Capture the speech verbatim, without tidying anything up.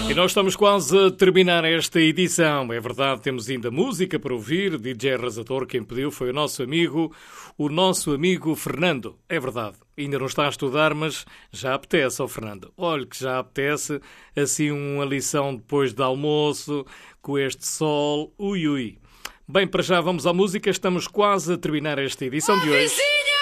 E nós estamos quase a terminar esta edição. É verdade, temos ainda música para ouvir. D J Arrasador, quem pediu foi o nosso amigo, o nosso amigo Fernando. É verdade, ainda não está a estudar, mas já apetece ao Fernando. Olha que já apetece, assim uma lição depois de almoço, com este sol, ui ui. Bem, para já vamos à música, estamos quase a terminar esta edição de hoje.